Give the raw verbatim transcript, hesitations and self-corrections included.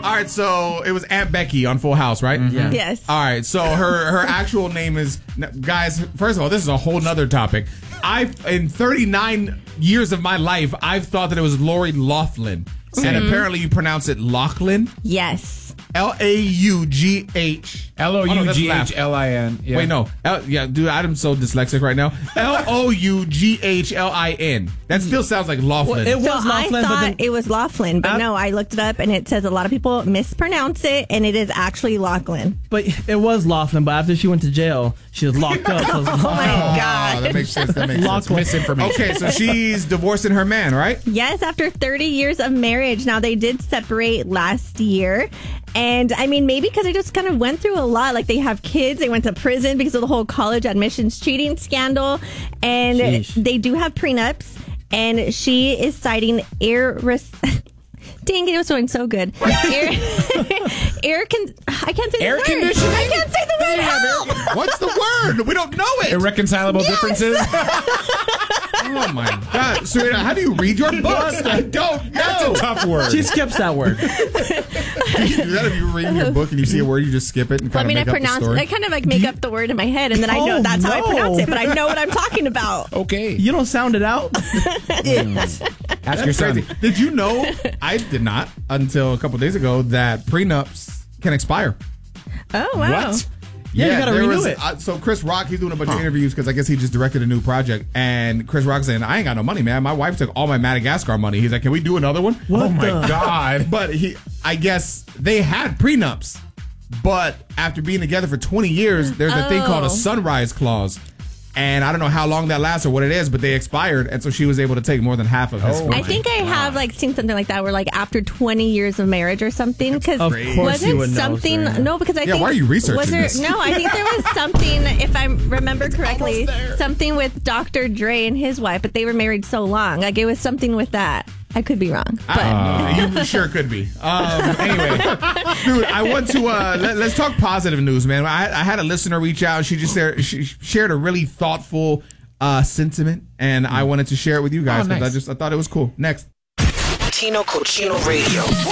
All right, so it was Aunt Becky on Full House, right? Mm-hmm. Yeah. Yes. All right, so her her actual name is, guys, first of all, this is a whole nother topic. I've, in thirty-nine years of my life, I've thought that it was Lori Loughlin. Mm-hmm. And apparently you pronounce it Lachlan. Yes. L A U G H. L O U G H L I N. Yeah. Wait, no. L- yeah, dude, I'm so dyslexic right now. L O U G H L I N. That still sounds like Laughlin. Well, it was So Laughlin, I but thought then it was Laughlin, but Uh, no, I looked it up and it says a lot of people mispronounce it, and it is actually Lachlan. but it was Laughlin. But after she went to jail, she was locked up. So it was Oh my Oh, god! that makes sense. That makes sense. Lachlan. Misinformation. Okay, so she's divorcing her man, right? Yes, after thirty years of marriage. Now, they did separate last year. And I mean, maybe because they just kind of went through a lot. Like, they have kids. They went to prison because of the whole college admissions cheating scandal. And Sheesh. they do have prenups. And she is citing irres- Dang it, it was going so good. Air, air con- I can't say the Air word. conditioning? I can't say the word. Help! What's the word? We don't know it. Irreconcilable differences. Oh my God, Serena, how do you read your books? I don't know. That's a tough word. she skips that word. Do that if you're reading your book and you see a word, you just skip it and Well, kind I mean, I of make up the pronounce. story. I kind of like make up the word in my head, and then I know Oh, that's how I no. pronounce it. But I know what I'm talking about. Okay. You don't sound it out. Ask That's your son. crazy. Did you know? I did not until a couple days ago that prenups can expire. Oh wow! What? Yeah, you gotta there renew was- it. Uh, so Chris Rock, he's doing a bunch of interviews because I guess he just directed a new project. And Chris Rock saying, "I ain't got no money, man. My wife took all my Madagascar money." He's like, "Can we do another one?" What Oh my the- God. But he, I guess they had prenups, but after being together for twenty years, there's a thing called a Oh. sunrise clause. And I don't know how long that lasts or what it is, but they expired, and so she was able to take more than half of his. Oh. money. I think I have like seen something like that where like after twenty years of marriage or something, because Of course wasn't you would know, something Serena. no because I Yeah, think why are you researching was there, this? No, I think there was something, if I remember correctly, something with Doctor Dre and his wife, but they were married so long, like it was something with that. I could be wrong, but Uh, you sure could be. Um, anyway, dude, I want to uh, let, let's talk positive news, man. I, I had a listener reach out. She just shared, she shared a really thoughtful uh, sentiment, and I wanted to share it with you guys Oh, because nice. I just I thought it was cool. Next. Tino Cochino Radio.